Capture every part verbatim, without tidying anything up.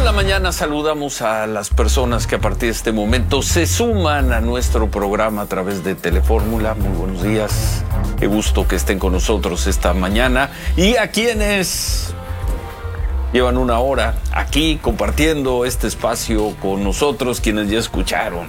la mañana saludamos a las personas que a partir de este momento se suman a nuestro programa a través de Telefórmula. Muy buenos días, qué gusto que estén con nosotros esta mañana. Y a quienes llevan una hora aquí compartiendo este espacio con nosotros, quienes ya escucharon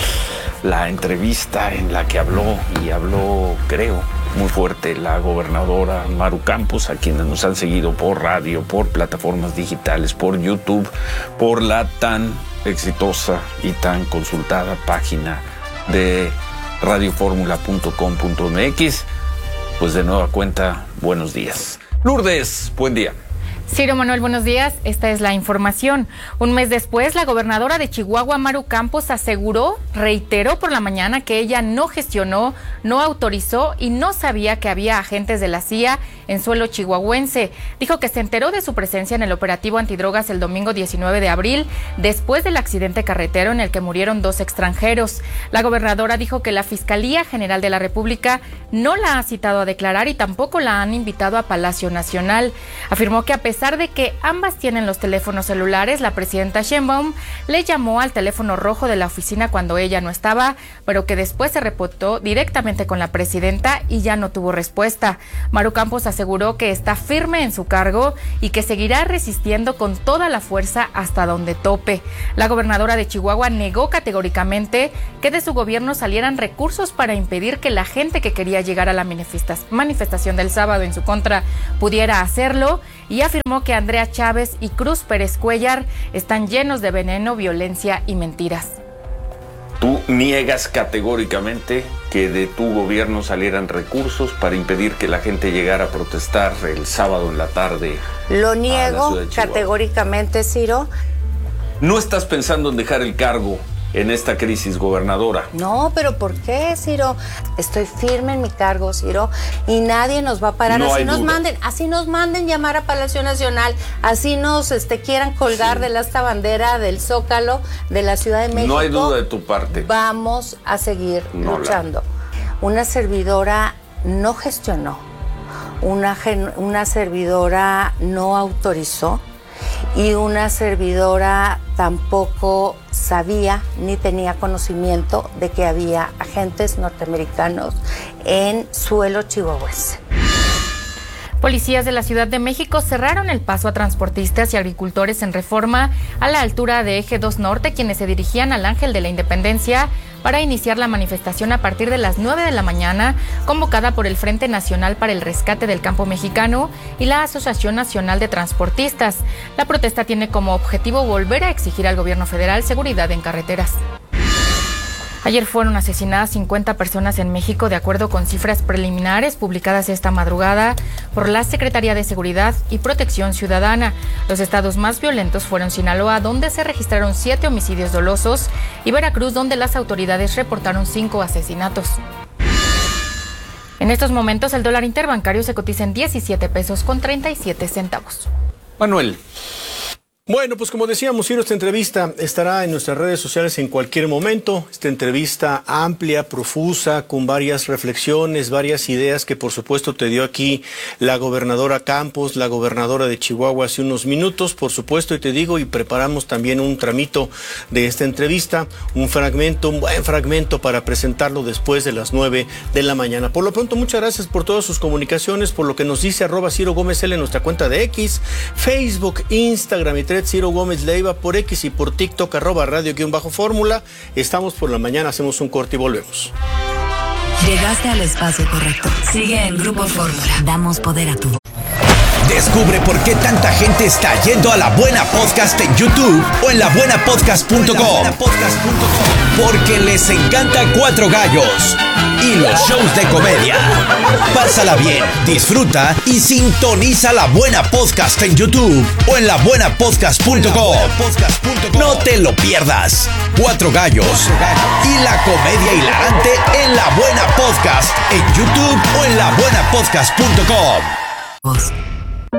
la entrevista en la que habló, y habló, creo, muy fuerte la gobernadora Maru Campos, a quienes nos han seguido por radio, por plataformas digitales, por YouTube, por la tan exitosa y tan consultada página de radio fórmula punto com punto m x. Pues de nueva cuenta, buenos días. Lourdes, buen día. Ciro Manuel, buenos días. Esta es la información. Un mes después, la gobernadora de Chihuahua, Maru Campos, aseguró, reiteró por la mañana que ella no gestionó, no autorizó y no sabía que había agentes de la C I A en suelo chihuahuense. Dijo que se enteró de su presencia en el operativo antidrogas el domingo diecinueve de abril, después del accidente carretero en el que murieron dos extranjeros. La gobernadora dijo que la Fiscalía General de la República no la ha citado a declarar y tampoco la han invitado a Palacio Nacional. Afirmó que a pesar A pesar de que ambas tienen los teléfonos celulares, la presidenta Sheinbaum le llamó al teléfono rojo de la oficina cuando ella no estaba, pero que después se reportó directamente con la presidenta y ya no tuvo respuesta. Maru Campos aseguró que está firme en su cargo y que seguirá resistiendo con toda la fuerza hasta donde tope. La gobernadora de Chihuahua negó categóricamente que de su gobierno salieran recursos para impedir que la gente que quería llegar a la manifestación del sábado en su contra pudiera hacerlo, y afirmó que Andrea Chávez y Cruz Pérez Cuellar están llenos de veneno, violencia y mentiras. ¿Tú niegas categóricamente que de tu gobierno salieran recursos para impedir que la gente llegara a protestar el sábado en la tarde? Lo niego categóricamente, Ciro. ¿No estás pensando en dejar el cargo en esta crisis, gobernadora? No, pero ¿por qué, Ciro? Estoy firme en mi cargo, Ciro, y nadie nos va a parar. No así hay nos duda. manden, así nos manden llamar a Palacio Nacional, así nos este, quieran colgar sí. de esta bandera del Zócalo de la Ciudad de México. No hay duda de tu parte. Vamos a seguir no luchando. La... Una servidora no gestionó, una, una servidora no autorizó, y una servidora tampoco sabía ni tenía conocimiento de que había agentes norteamericanos en suelo chihuahuense. Policías de la Ciudad de México cerraron el paso a transportistas y agricultores en Reforma a la altura de Eje dos Norte, quienes se dirigían al Ángel de la Independencia para iniciar la manifestación a partir de las nueve de la mañana, convocada por el Frente Nacional para el Rescate del Campo Mexicano y la Asociación Nacional de Transportistas. La protesta tiene como objetivo volver a exigir al gobierno federal seguridad en carreteras. Ayer fueron asesinadas cincuenta personas en México, de acuerdo con cifras preliminares publicadas esta madrugada por la Secretaría de Seguridad y Protección Ciudadana. Los estados más violentos fueron Sinaloa, donde se registraron siete homicidios dolosos, y Veracruz, donde las autoridades reportaron cinco asesinatos. En estos momentos, el dólar interbancario se cotiza en diecisiete pesos con treinta y siete centavos. Manuel. Bueno, pues como decíamos, Ciro, esta entrevista estará en nuestras redes sociales en cualquier momento. Esta entrevista amplia, profusa, con varias reflexiones, varias ideas que por supuesto te dio aquí la gobernadora Campos, la gobernadora de Chihuahua hace unos minutos, por supuesto, y te digo, y preparamos también un tramito de esta entrevista, un fragmento, un buen fragmento para presentarlo después de las nueve de la mañana. Por lo pronto, muchas gracias por todas sus comunicaciones, por lo que nos dice arroba Ciro Gómez L en nuestra cuenta de X, Facebook, Instagram y Ciro Gómez Leiva, por X y por TikTok, arroba radio-fórmula. Estamos por la mañana, hacemos un corte y volvemos. Llegaste al espacio correcto. Sigue en Grupo Fórmula. Damos poder a tu voz. Descubre por qué tanta gente está yendo a La Buena Podcast en YouTube o en la buena podcast punto com. Porque les encanta Cuatro Gallos y los shows de comedia. Pásala bien, disfruta y sintoniza La Buena Podcast en YouTube o en la buena podcast punto com. No te lo pierdas. Cuatro Gallos y la comedia hilarante en La Buena Podcast en YouTube o en la buena podcast punto com.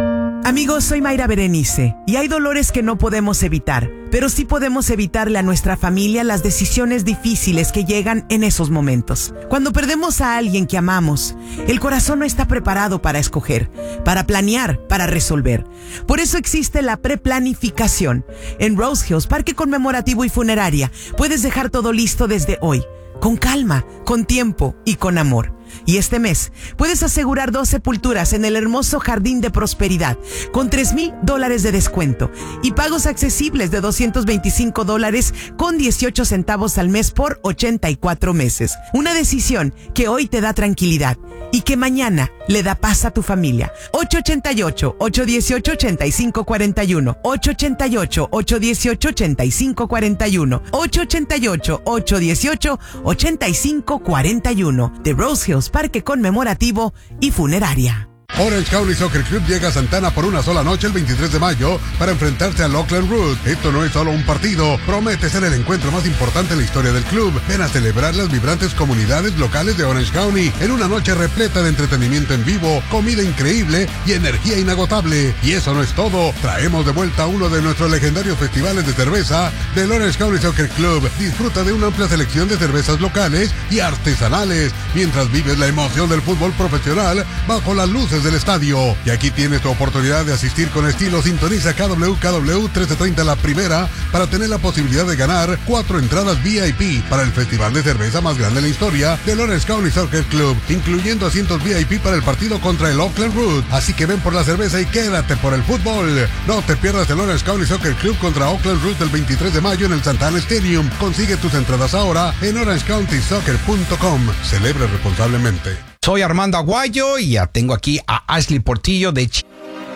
Amigos, soy Mayra Berenice y hay dolores que no podemos evitar, pero sí podemos evitarle a nuestra familia las decisiones difíciles que llegan en esos momentos. Cuando perdemos a alguien que amamos, el corazón no está preparado para escoger, para planear, para resolver. Por eso existe la preplanificación. En Rose Hills, Parque Conmemorativo y Funeraria, puedes dejar todo listo desde hoy, con calma, con tiempo y con amor. Y este mes puedes asegurar dos sepulturas en el hermoso Jardín de Prosperidad con tres mil dólares de descuento y pagos accesibles de doscientos veinticinco dólares con dieciocho centavos al mes por ochenta y cuatro meses. Una decisión que hoy te da tranquilidad y que mañana le da paz a tu familia. ocho ocho ocho, ocho uno ocho, ocho cinco cuatro uno ocho ocho ocho, ocho uno ocho, ocho cinco cuatro uno ocho ocho ocho, ocho uno ocho, ocho cinco cuatro uno de Rose Hills Parque Conmemorativo y Funeraria. Orange County Soccer Club llega a Santana por una sola noche el veintitrés de mayo para enfrentarse al Oakland Root. Esto no es solo un partido, promete ser el encuentro más importante en la historia del club. Ven a celebrar las vibrantes comunidades locales de Orange County en una noche repleta de entretenimiento en vivo, comida increíble y energía inagotable. Y eso no es todo, traemos de vuelta uno de nuestros legendarios festivales de cerveza del Orange County Soccer Club. Disfruta de una amplia selección de cervezas locales y artesanales mientras vives la emoción del fútbol profesional bajo las luces del estadio. Y aquí tienes tu oportunidad de asistir con estilo. Sintoniza K W K W trece treinta La Primera para tener la posibilidad de ganar cuatro entradas V I P para el festival de cerveza más grande en la historia del Orange County Soccer Club, incluyendo asientos V I P para el partido contra el Oakland Root. Así que ven por la cerveza y quédate por el fútbol. No te pierdas el Orange County Soccer Club contra Oakland Root el veintitrés de mayo en el Santana Stadium. Consigue tus entradas ahora en orange county soccer punto com. Celebre responsablemente. Soy Armando Aguayo y ya tengo aquí a Ashley Portillo de Ch...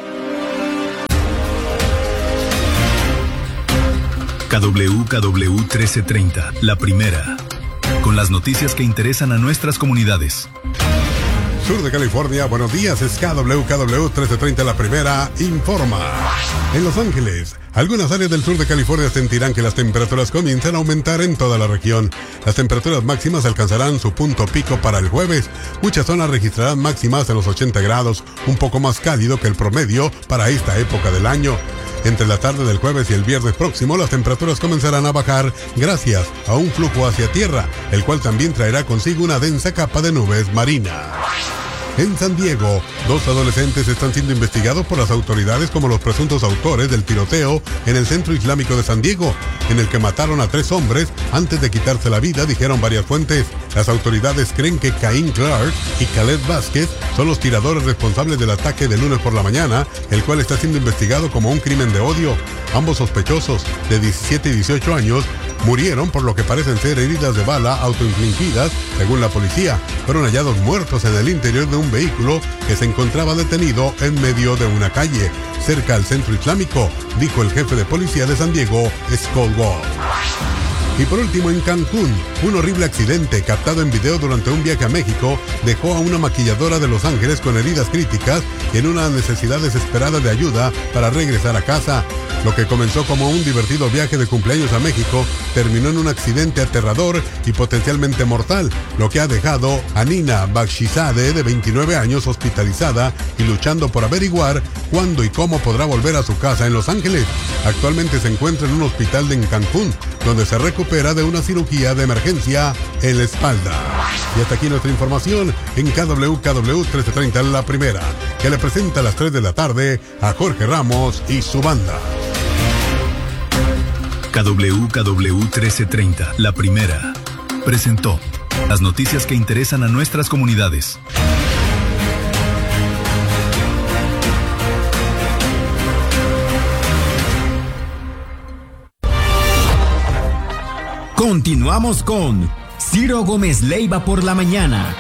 K W K W trece treinta, La Primera, con las noticias que interesan a nuestras comunidades. Sur de California, buenos días, es K W K W trece treinta La Primera, informa. En Los Ángeles, algunas áreas del sur de California sentirán que las temperaturas comienzan a aumentar en toda la región. Las temperaturas máximas alcanzarán su punto pico para el jueves. Muchas zonas registrarán máximas en los ochenta grados, un poco más cálido que el promedio para esta época del año. Entre la tarde del jueves y el viernes próximo, las temperaturas comenzarán a bajar gracias a un flujo hacia tierra, el cual también traerá consigo una densa capa de nubes marinas. En San Diego, dos adolescentes están siendo investigados por las autoridades como los presuntos autores del tiroteo en el Centro Islámico de San Diego, en el que mataron a tres hombres antes de quitarse la vida, dijeron varias fuentes. Las autoridades creen que Caín Clark y Khaled Vázquez son los tiradores responsables del ataque de lunes por la mañana, el cual está siendo investigado como un crimen de odio. Ambos sospechosos, de diecisiete y dieciocho años, murieron por lo que parecen ser heridas de bala autoinfligidas, según la policía. Fueron hallados muertos en el interior de un vehículo que se encontraba detenido en medio de una calle, cerca al Centro Islámico, dijo el jefe de policía de San Diego, Scott Wall. Y por último, en Cancún, un horrible accidente captado en video durante un viaje a México dejó a una maquilladora de Los Ángeles con heridas críticas y en una necesidad desesperada de ayuda para regresar a casa. Lo que comenzó como un divertido viaje de cumpleaños a México terminó en un accidente aterrador y potencialmente mortal, lo que ha dejado a Nina Bakshizadeh, de veintinueve años, hospitalizada y luchando por averiguar cuándo y cómo podrá volver a su casa en Los Ángeles. Actualmente se encuentra en un hospital de en Cancún, donde se recupera de una cirugía de emergencia en la espalda. Y hasta aquí nuestra información en K W K W trece treinta La Primera, que le presenta a las tres de la tarde a Jorge Ramos y su banda. K W K W trece treinta, La Primera, presentó las noticias que interesan a nuestras comunidades. Continuamos con Ciro Gómez Leiva por la mañana.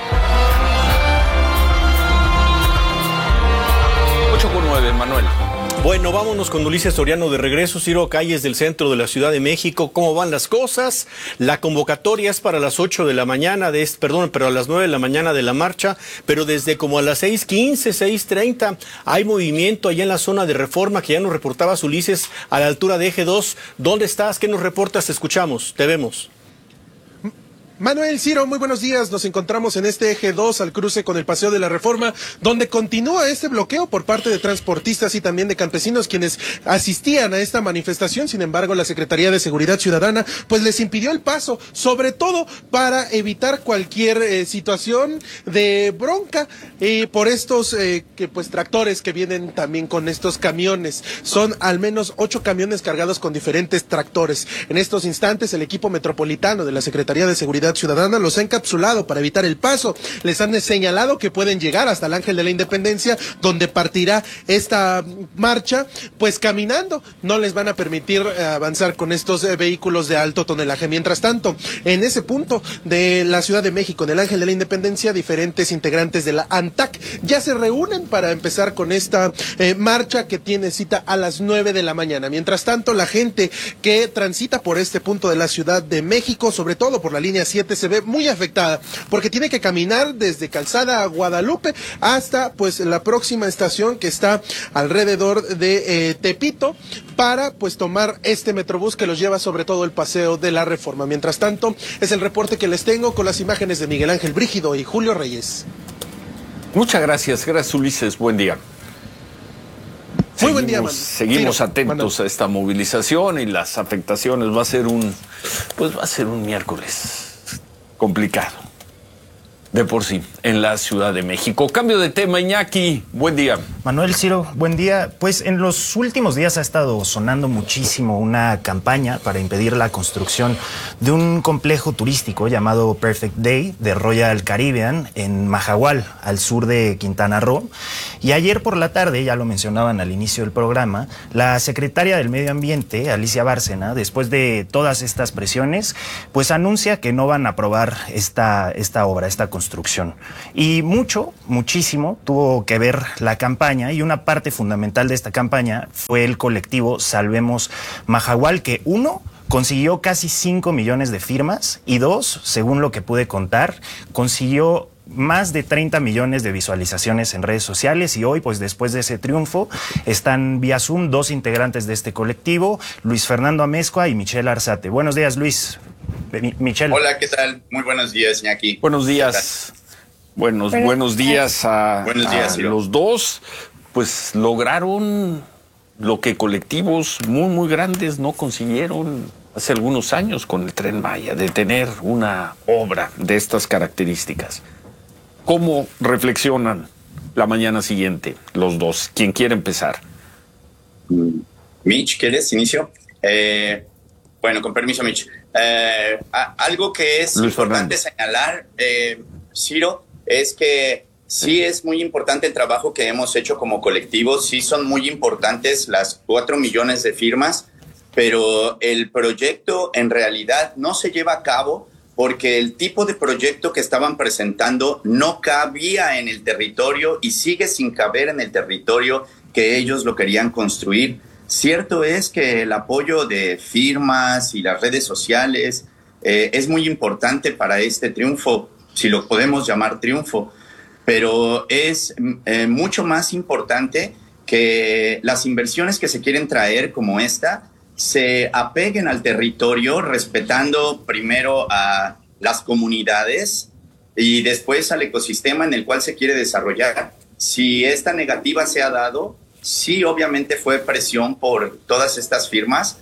ocho con nueve, Manuel. Bueno, vámonos con Ulises Soriano de regreso. Ciro, calles del centro de la Ciudad de México, ¿cómo van las cosas? La convocatoria es para las ocho de la mañana, de, perdón, pero a las nueve de la mañana de la marcha, pero desde como a las seis quince, seis treinta hay movimiento allá en la zona de Reforma, que ya nos reportabas, Ulises, a la altura de Eje dos. ¿Dónde estás? ¿Qué nos reportas? Te escuchamos, te vemos. Manuel, Ciro, muy buenos días. Nos encontramos en este eje dos al cruce con el Paseo de la Reforma, donde continúa este bloqueo por parte de transportistas y también de campesinos quienes asistían a esta manifestación. Sin embargo, la Secretaría de Seguridad Ciudadana pues les impidió el paso, sobre todo para evitar cualquier eh, situación de bronca eh, por estos eh, que pues tractores que vienen también con estos camiones. Son al menos ocho camiones cargados con diferentes tractores. En estos instantes, el equipo metropolitano de la Secretaría de Seguridad Ciudadana los ha encapsulado para evitar el paso. Les han señalado que pueden llegar hasta el Ángel de la Independencia, donde partirá esta marcha, pues caminando. No les van a permitir eh, avanzar con estos eh, vehículos de alto tonelaje. Mientras tanto, en ese punto de la Ciudad de México, en el Ángel de la Independencia, diferentes integrantes de la ANTAC ya se reúnen para empezar con esta eh, marcha que tiene cita a las nueve de la mañana. Mientras tanto, la gente que transita por este punto de la Ciudad de México, sobre todo por la línea siete, se ve muy afectada porque tiene que caminar desde Calzada a Guadalupe hasta pues la próxima estación que está alrededor de eh, Tepito para pues tomar este metrobús que los lleva sobre todo el Paseo de la Reforma. Mientras tanto, es el reporte que les tengo con las imágenes de Miguel Ángel Brígido y Julio Reyes. Muchas gracias, gracias Ulises, buen día. Muy seguimos, buen día, man. Seguimos sí, atentos man. a esta movilización y las afectaciones. Va a ser un, pues va a ser un miércoles complicado, de por sí, en la Ciudad de México. Cambio de tema, Iñaki, buen día. Manuel, Ciro, buen día. Pues en los últimos días ha estado sonando muchísimo una campaña para impedir la construcción de un complejo turístico llamado Perfect Day de Royal Caribbean en Mahahual, al sur de Quintana Roo. Y ayer por la tarde, ya lo mencionaban al inicio del programa, la secretaria del Medio Ambiente, Alicia Bárcena, después de todas estas presiones, pues anuncia que no van a aprobar esta, esta obra, esta construcción. Y mucho, muchísimo tuvo que ver la campaña, y una parte fundamental de esta campaña fue el colectivo Salvemos Mahahual, que uno, consiguió casi cinco millones de firmas, y dos, según lo que pude contar, consiguió más de treinta millones de visualizaciones en redes sociales. Y hoy, pues después de ese triunfo, están vía Zoom dos integrantes de este colectivo, Luis Fernando Amezcua y Michelle Arzate. Buenos días, Luis. Michelle. Hola, ¿qué tal? Muy buenos días, Iñaki. Buenos días. Buenos, Pero, buenos días a, buenos días, a los dos. Pues lograron lo que colectivos muy, muy grandes no consiguieron hace algunos años con el Tren Maya, de tener una obra de estas características. ¿Cómo reflexionan la mañana siguiente los dos? ¿Quién quiere empezar? Mitch, ¿quieres inicio? Eh, bueno, con permiso, Mitch. Eh, a, algo que es Luis importante Fernando. señalar, eh, Ciro, es que sí es muy importante el trabajo que hemos hecho como colectivo. Sí son muy importantes las cuatro millones de firmas, pero el proyecto en realidad no se lleva a cabo porque el tipo de proyecto que estaban presentando no cabía en el territorio y sigue sin caber en el territorio que ellos lo querían construir. Cierto es que el apoyo de firmas y las redes sociales eh, es muy importante para este triunfo, si lo podemos llamar triunfo, pero es eh, mucho más importante que las inversiones que se quieren traer como esta se apeguen al territorio, respetando primero a las comunidades y después al ecosistema en el cual se quiere desarrollar. Si esta negativa se ha dado, sí, obviamente fue presión por todas estas firmas,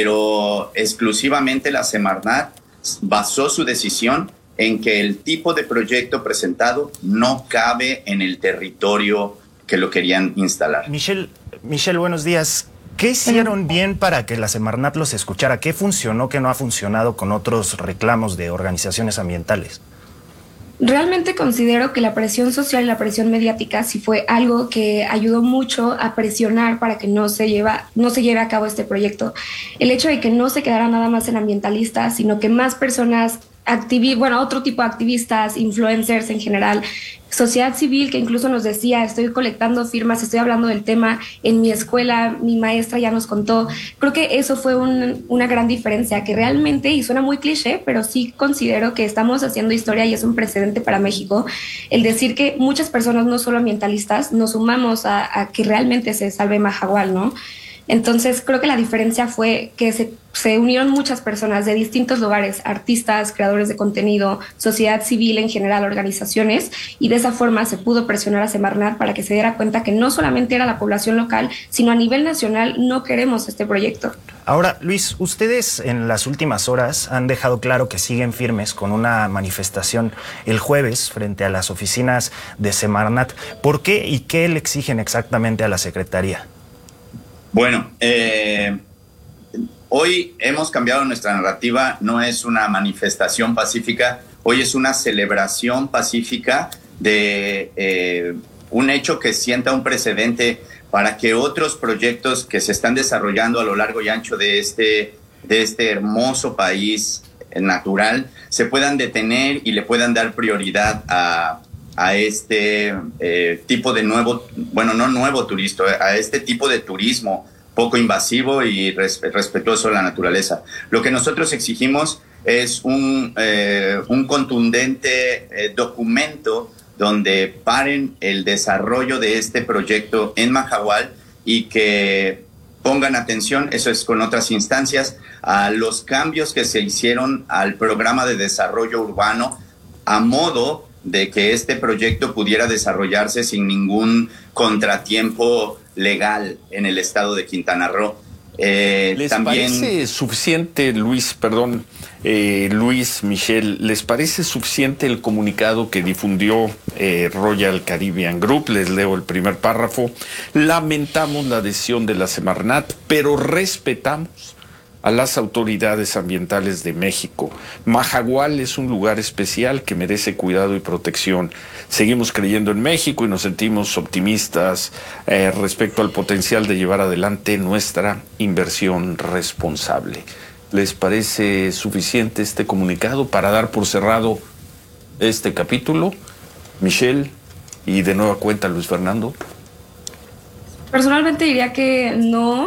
pero exclusivamente la Semarnat basó su decisión en que el tipo de proyecto presentado no cabe en el territorio que lo querían instalar. Michelle, Michelle, buenos días. ¿Qué hicieron bien para que la Semarnat los escuchara? ¿Qué funcionó, qué no ha funcionado con otros reclamos de organizaciones ambientales? Realmente considero que la presión social y la presión mediática sí fue algo que ayudó mucho a presionar para que no se, lleva, no se lleve a cabo este proyecto. El hecho de que no se quedara nada más en ambientalistas, sino que más personas, activi bueno, otro tipo de activistas, influencers en general, sociedad civil que incluso nos decía, estoy colectando firmas, estoy hablando del tema en mi escuela, mi maestra ya nos contó. Creo que eso fue un, una gran diferencia, que realmente, y suena muy cliché, pero sí considero que estamos haciendo historia y es un precedente para México, el decir que muchas personas, no solo ambientalistas, nos sumamos a, a que realmente se salve Mahahual, ¿no? Entonces creo que la diferencia fue que se, se unieron muchas personas de distintos lugares, artistas, creadores de contenido, sociedad civil en general, organizaciones, y de esa forma se pudo presionar a Semarnat para que se diera cuenta que no solamente era la población local, sino a nivel nacional no queremos este proyecto. Ahora, Luis, ustedes en las últimas horas han dejado claro que siguen firmes con una manifestación el jueves frente a las oficinas de Semarnat. ¿Por qué y qué le exigen exactamente a la Secretaría? Bueno, eh, hoy hemos cambiado nuestra narrativa, no es una manifestación pacífica, hoy es una celebración pacífica de eh, un hecho que sienta un precedente para que otros proyectos que se están desarrollando a lo largo y ancho de este, de este hermoso país natural se puedan detener y le puedan dar prioridad a, a este eh, tipo de nuevo, bueno, no nuevo turismo, a este tipo de turismo poco invasivo y res, respetuoso de la naturaleza. Lo que nosotros exigimos es un, eh, un contundente eh, documento donde paren el desarrollo de este proyecto en Mahahual y que pongan atención, eso es con otras instancias, a los cambios que se hicieron al programa de desarrollo urbano a modo de que este proyecto pudiera desarrollarse sin ningún contratiempo legal en el estado de Quintana Roo. Eh, ¿Les también... parece suficiente, Luis, perdón, eh, Luis, Michelle, ¿les parece suficiente el comunicado que difundió eh, Royal Caribbean Group? Les leo el primer párrafo. Lamentamos la decisión de la Semarnat, pero respetamos a las autoridades ambientales de México. Mahahual es un lugar especial que merece cuidado y protección. Seguimos creyendo en México y nos sentimos optimistas eh, respecto al potencial de llevar adelante nuestra inversión responsable. ¿Les parece suficiente este comunicado para dar por cerrado este capítulo? Michelle, y de nueva cuenta Luis Fernando. Personalmente diría que no.